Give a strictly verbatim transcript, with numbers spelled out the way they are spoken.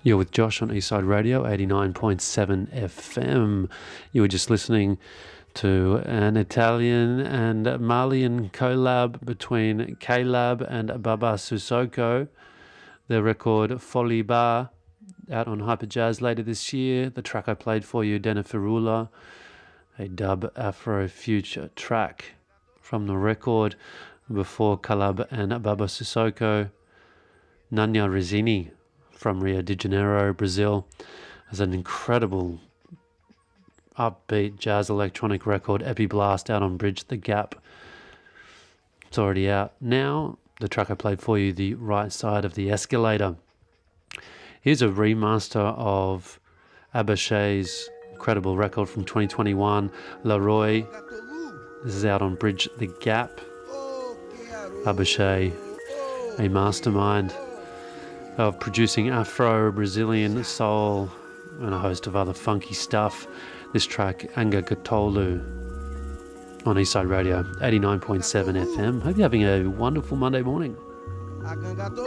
You're with Josh on Eastside Radio, eighty-nine point seven F M. You were just listening to an Italian and Malian collab between K-Lab and Baba Sissoko. Their record Folly Bar, out on Hyper Jazz later this year. The track I played for you, Dena Firula, a dub Afro future track from the record. Before K-Lab and Baba Sissoko, Nanya Rizzini from Rio de Janeiro, Brazil, has an incredible upbeat jazz electronic record, Epi Blast, out on Bridge the Gap. It's already out now. The track I played for you, The Right Side of the Escalator. Here's a remaster of Abashay's incredible record from twenty twenty-one, Leroy. This is out on Bridge the Gap. Abashay, a mastermind of producing Afro, Brazilian soul, and a host of other funky stuff. This track, Anga Katolu, on Eastside Radio, eighty-nine point seven F M. Hope you're having a wonderful Monday morning.